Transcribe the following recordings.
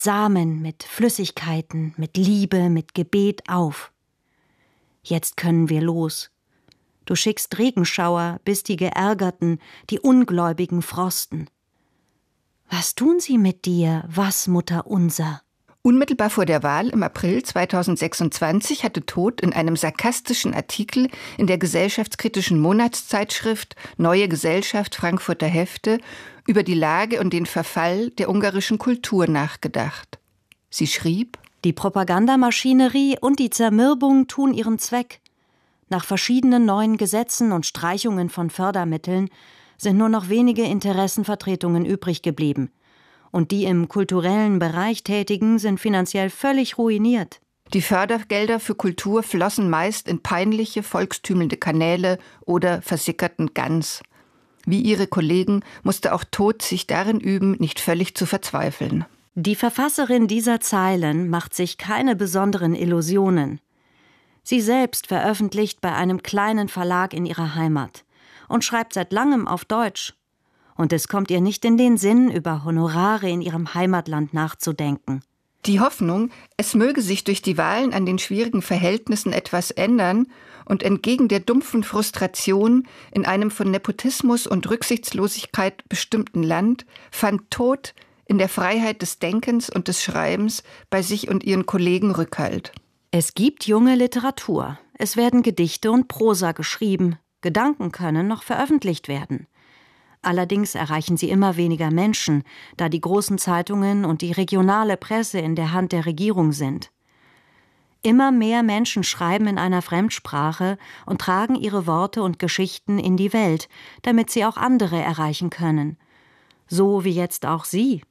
Samen mit Flüssigkeiten, mit Liebe, mit Gebet auf. Jetzt können wir los. Du schickst Regenschauer, bis die Geärgerten, die Ungläubigen frosten. Was tun sie mit dir, was, Mutter unser? Unmittelbar vor der Wahl im April 2026 hatte Todt in einem sarkastischen Artikel in der gesellschaftskritischen Monatszeitschrift Neue Gesellschaft Frankfurter Hefte über die Lage und den Verfall der ungarischen Kultur nachgedacht. Sie schrieb: Die Propagandamaschinerie und die Zermürbung tun ihren Zweck. Nach verschiedenen neuen Gesetzen und Streichungen von Fördermitteln sind nur noch wenige Interessenvertretungen übrig geblieben. Und die im kulturellen Bereich Tätigen sind finanziell völlig ruiniert. Die Fördergelder für Kultur flossen meist in peinliche, volkstümelnde Kanäle oder versickerten ganz. Wie ihre Kollegen musste auch Todt sich darin üben, nicht völlig zu verzweifeln. Die Verfasserin dieser Zeilen macht sich keine besonderen Illusionen. Sie selbst veröffentlicht bei einem kleinen Verlag in ihrer Heimat und schreibt seit langem auf Deutsch. Und es kommt ihr nicht in den Sinn, über Honorare in ihrem Heimatland nachzudenken. Die Hoffnung, es möge sich durch die Wahlen an den schwierigen Verhältnissen etwas ändern und entgegen der dumpfen Frustration in einem von Nepotismus und Rücksichtslosigkeit bestimmten Land, fand Todt in der Freiheit des Denkens und des Schreibens bei sich und ihren Kollegen Rückhalt. Es gibt junge Literatur. Es werden Gedichte und Prosa geschrieben. Gedanken können noch veröffentlicht werden. Allerdings erreichen sie immer weniger Menschen, da die großen Zeitungen und die regionale Presse in der Hand der Regierung sind. Immer mehr Menschen schreiben in einer Fremdsprache und tragen ihre Worte und Geschichten in die Welt, damit sie auch andere erreichen können. So wie jetzt auch Sie.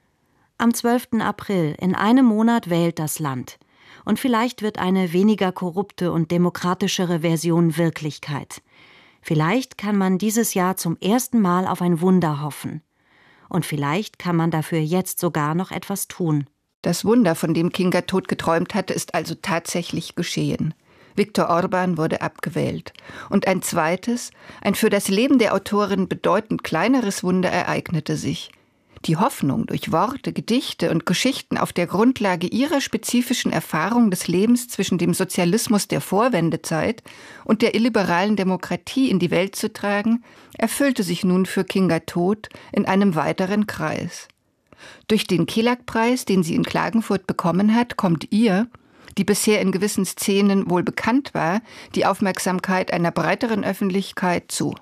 Am 12. April, in einem Monat, wählt das Land. Und vielleicht wird eine weniger korrupte und demokratischere Version Wirklichkeit. Vielleicht kann man dieses Jahr zum ersten Mal auf ein Wunder hoffen. Und vielleicht kann man dafür jetzt sogar noch etwas tun. Das Wunder, von dem Kinga Todt geträumt hatte, ist also tatsächlich geschehen. Viktor Orbán wurde abgewählt. Und ein zweites, ein für das Leben der Autorin bedeutend kleineres Wunder ereignete sich. Die Hoffnung, durch Worte, Gedichte und Geschichten auf der Grundlage ihrer spezifischen Erfahrung des Lebens zwischen dem Sozialismus der Vorwendezeit und der illiberalen Demokratie in die Welt zu tragen, erfüllte sich nun für Kinga Todt in einem weiteren Kreis. Durch den Kelag-Preis, den sie in Klagenfurt bekommen hat, kommt ihr, die bisher in gewissen Szenen wohl bekannt war, die Aufmerksamkeit einer breiteren Öffentlichkeit zu.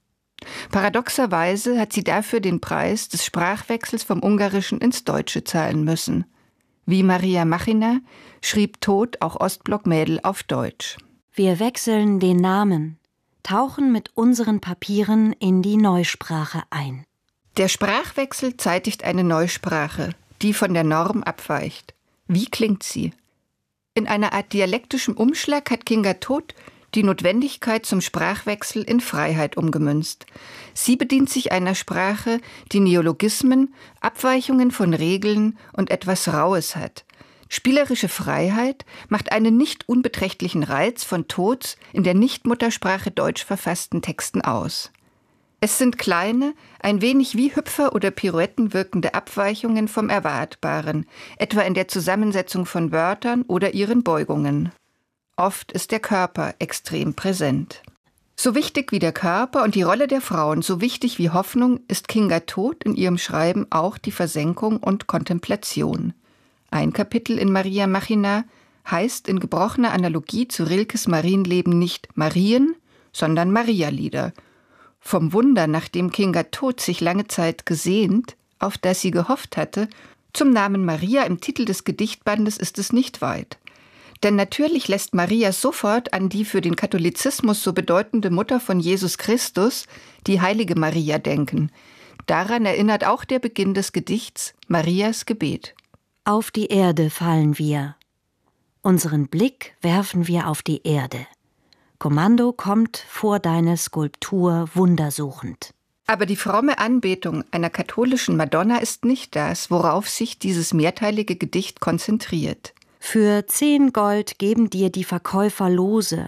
Paradoxerweise hat sie dafür den Preis des Sprachwechsels vom Ungarischen ins Deutsche zahlen müssen. Wie Maria Machina schrieb Todt auch Ostblock-Mädel auf Deutsch. Wir wechseln den Namen, tauchen mit unseren Papieren in die Neusprache ein. Der Sprachwechsel zeitigt eine Neusprache, die von der Norm abweicht. Wie klingt sie? In einer Art dialektischem Umschlag hat Kinga Todt die Notwendigkeit zum Sprachwechsel in Freiheit umgemünzt. Sie bedient sich einer Sprache, die Neologismen, Abweichungen von Regeln und etwas Raues hat. Spielerische Freiheit macht einen nicht unbeträchtlichen Reiz von Todts in der Nicht-Muttersprache Deutsch verfassten Texten aus. Es sind kleine, ein wenig wie Hüpfer oder Pirouetten wirkende Abweichungen vom Erwartbaren, etwa in der Zusammensetzung von Wörtern oder ihren Beugungen. Oft ist der Körper extrem präsent. So wichtig wie der Körper und die Rolle der Frauen, so wichtig wie Hoffnung, ist Kinga Todt in ihrem Schreiben auch die Versenkung und Kontemplation. Ein Kapitel in Maria Machina heißt in gebrochener Analogie zu Rilkes Marienleben nicht Marien, sondern Marialieder. Vom Wunder, nach dem Kinga Todt sich lange Zeit gesehnt, auf das sie gehofft hatte, zum Namen Maria im Titel des Gedichtbandes ist es nicht weit. Denn natürlich lässt Maria sofort an die für den Katholizismus so bedeutende Mutter von Jesus Christus, die heilige Maria, denken. Daran erinnert auch der Beginn des Gedichts Marias Gebet. Auf die Erde fallen wir. Unseren Blick werfen wir auf die Erde. Kommando kommt vor deine Skulptur wundersuchend. Aber die fromme Anbetung einer katholischen Madonna ist nicht das, worauf sich dieses mehrteilige Gedicht konzentriert. Für 10 Gold geben dir die Verkäufer Lose,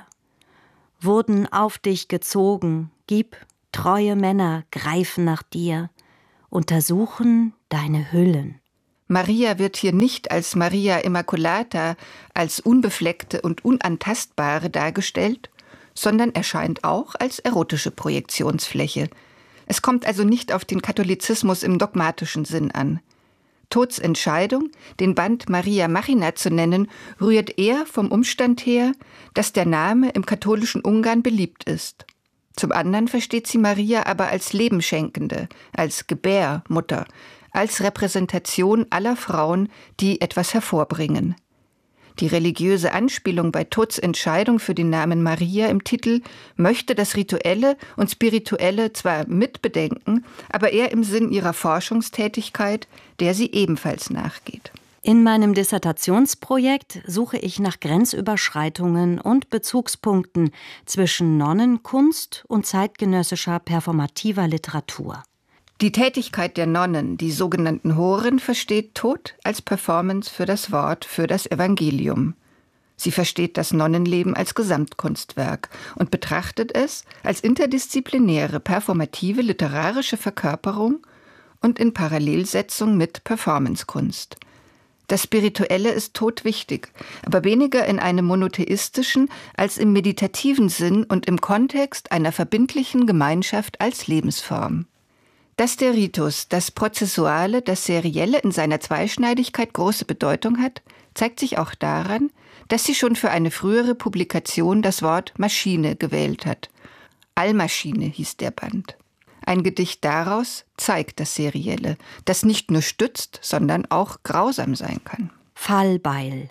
wurden auf dich gezogen, gib, treue Männer greifen nach dir, untersuchen deine Hüllen. Maria wird hier nicht als Maria Immaculata, als unbefleckte und unantastbare dargestellt, sondern erscheint auch als erotische Projektionsfläche. Es kommt also nicht auf den Katholizismus im dogmatischen Sinn an. Tods Entscheidung, den Band Maria Machina zu nennen, rührt eher vom Umstand her, dass der Name im katholischen Ungarn beliebt ist. Zum anderen versteht sie Maria aber als Lebenschenkende, als Gebärmutter, als Repräsentation aller Frauen, die etwas hervorbringen. Die religiöse Anspielung bei Tods Entscheidung für den Namen Maria im Titel möchte das Rituelle und Spirituelle zwar mitbedenken, aber eher im Sinn ihrer Forschungstätigkeit, der sie ebenfalls nachgeht. In meinem Dissertationsprojekt suche ich nach Grenzüberschreitungen und Bezugspunkten zwischen Nonnenkunst und zeitgenössischer performativer Literatur. Die Tätigkeit der Nonnen, die sogenannten Horen, versteht Tod als Performance für das Wort, für das Evangelium. Sie versteht das Nonnenleben als Gesamtkunstwerk und betrachtet es als interdisziplinäre, performative, literarische Verkörperung und in Parallelsetzung mit Performancekunst. Das Spirituelle ist Tod wichtig, aber weniger in einem monotheistischen als im meditativen Sinn und im Kontext einer verbindlichen Gemeinschaft als Lebensform. Dass der Ritus, das Prozessuale, das Serielle in seiner Zweischneidigkeit große Bedeutung hat, zeigt sich auch daran, dass sie schon für eine frühere Publikation das Wort Maschine gewählt hat. Allmaschine hieß der Band. Ein Gedicht daraus zeigt das Serielle, das nicht nur stützt, sondern auch grausam sein kann. Fallbeil.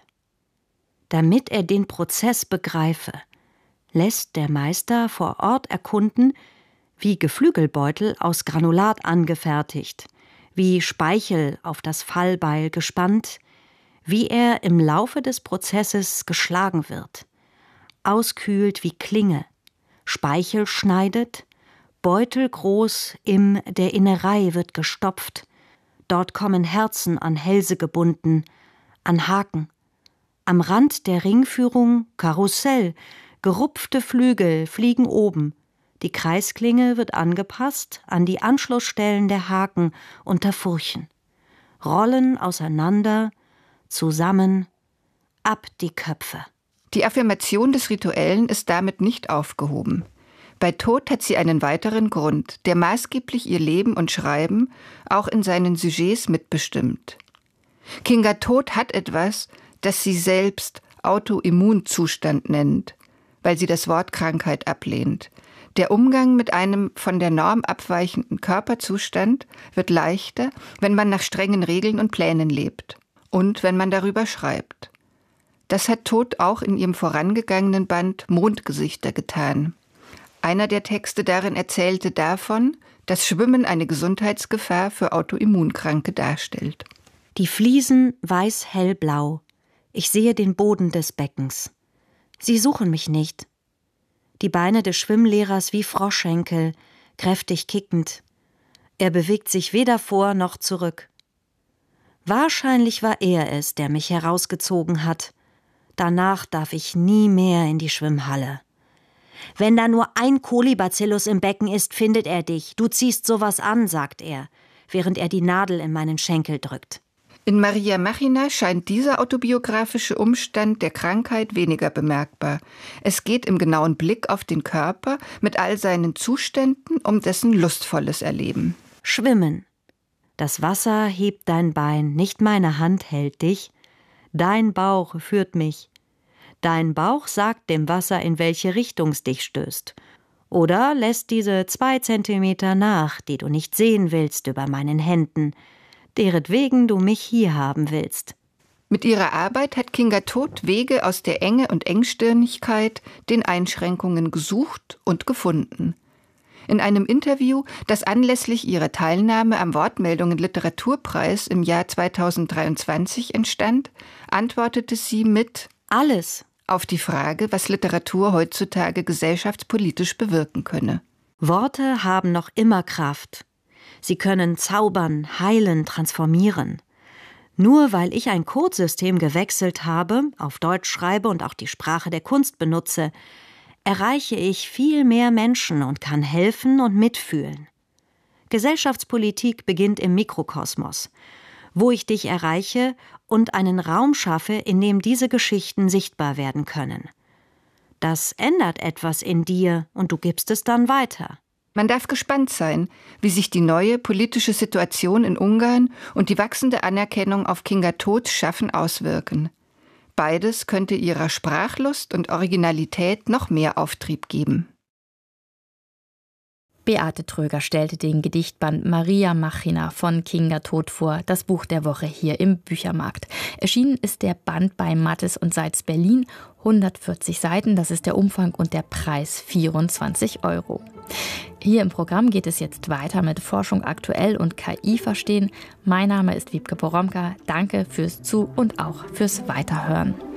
Damit er den Prozess begreife, lässt der Meister vor Ort erkunden, wie Geflügelbeutel aus Granulat angefertigt, wie Speichel auf das Fallbeil gespannt, wie er im Laufe des Prozesses geschlagen wird, auskühlt wie Klinge, Speichel schneidet, Beutel groß in der Innerei wird gestopft, dort kommen Herzen an Hälse gebunden, an Haken, am Rand der Ringführung Karussell, gerupfte Flügel fliegen oben, die Kreisklinge wird angepasst an die Anschlussstellen der Haken unter Furchen. Rollen auseinander, zusammen, ab die Köpfe. Die Affirmation des Rituellen ist damit nicht aufgehoben. Bei Tod hat sie einen weiteren Grund, der maßgeblich ihr Leben und Schreiben auch in seinen Sujets mitbestimmt. Kinga Tod hat etwas, das sie selbst Autoimmunzustand nennt, weil sie das Wort Krankheit ablehnt. Der Umgang mit einem von der Norm abweichenden Körperzustand wird leichter, wenn man nach strengen Regeln und Plänen lebt und wenn man darüber schreibt. Das hat Tod auch in ihrem vorangegangenen Band Mondgesichter getan. Einer der Texte darin erzählte davon, dass Schwimmen eine Gesundheitsgefahr für Autoimmunkranke darstellt. Die Fliesen weiß-hellblau. Ich sehe den Boden des Beckens. Sie suchen mich nicht. Die Beine des Schwimmlehrers wie Froschschenkel, kräftig kickend. Er bewegt sich weder vor noch zurück. Wahrscheinlich war er es, der mich herausgezogen hat. Danach darf ich nie mehr in die Schwimmhalle. Wenn da nur ein Kolibacillus im Becken ist, findet er dich. Du ziehst sowas an, sagt er, während er die Nadel in meinen Schenkel drückt. In Maria Machina scheint dieser autobiografische Umstand der Krankheit weniger bemerkbar. Es geht im genauen Blick auf den Körper mit all seinen Zuständen um dessen lustvolles Erleben. Schwimmen. Das Wasser hebt dein Bein, nicht meine Hand hält dich. Dein Bauch führt mich. Dein Bauch sagt dem Wasser, in welche Richtung's dich stößt. Oder lässt diese 2 Zentimeter nach, die du nicht sehen willst, über meinen Händen, deretwegen du mich hier haben willst. Mit ihrer Arbeit hat Kinga Tod Wege aus der Enge und Engstirnigkeit, den Einschränkungen gesucht und gefunden. In einem Interview, das anlässlich ihrer Teilnahme am Wortmeldungen-Literaturpreis im Jahr 2023 entstand, antwortete sie mit Alles auf die Frage, was Literatur heutzutage gesellschaftspolitisch bewirken könne. Worte haben noch immer Kraft. Sie können zaubern, heilen, transformieren. Nur weil ich ein Codesystem gewechselt habe, auf Deutsch schreibe und auch die Sprache der Kunst benutze, erreiche ich viel mehr Menschen und kann helfen und mitfühlen. Gesellschaftspolitik beginnt im Mikrokosmos. wo ich dich erreiche und einen Raum schaffe, in dem diese Geschichten sichtbar werden können. Das ändert etwas in dir und du gibst es dann weiter. Man darf gespannt sein, wie sich die neue politische Situation in Ungarn und die wachsende Anerkennung auf Kinga Thoths Schaffen auswirken. Beides könnte ihrer Sprachlust und Originalität noch mehr Auftrieb geben. Beate Tröger stellte den Gedichtband Maria Machina von Kinga Thoth vor, das Buch der Woche hier im Büchermarkt. Erschienen ist der Band bei Mattes und Seitz Berlin, 140 Seiten, das ist der Umfang und der Preis 24 €. Hier im Programm geht es jetzt weiter mit Forschung aktuell und KI verstehen. Mein Name ist Wiebke Poromka. Danke fürs Zu- und auch fürs Weiterhören.